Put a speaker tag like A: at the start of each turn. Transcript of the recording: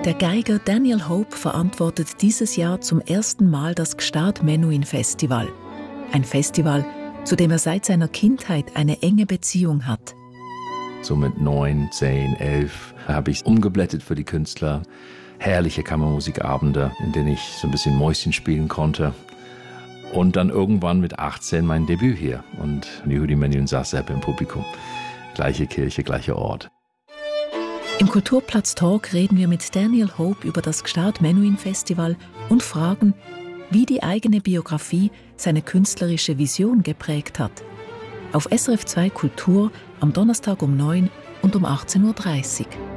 A: Der Geiger Daniel Hope verantwortet dieses Jahr zum ersten Mal das Gstaad Menuhin Festival. Ein Festival, zu dem er seit seiner Kindheit eine enge Beziehung hat.
B: So mit 9, 10, 11 habe ich umgeblättert für die Künstler. Herrliche Kammermusikabende, in denen ich so ein bisschen Mäuschen spielen konnte. Und dann irgendwann mit 18 mein Debüt hier. Und Yehudi Menuhin saß selbst im Publikum. Gleiche Kirche, gleicher Ort.
A: Im Kulturplatz Talk reden wir mit Daniel Hope über das Gstaad Menuhin Festival und fragen, wie die eigene Biografie seine künstlerische Vision geprägt hat. Auf SRF 2 Kultur am Donnerstag um 9 und um 18.30 Uhr.